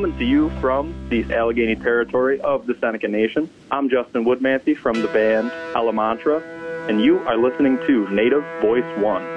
coming to you from the Allegheny territory of the Seneca Nation. I'm Justin Woodmansey from the band Alamantra, and you are listening to Native Voice One.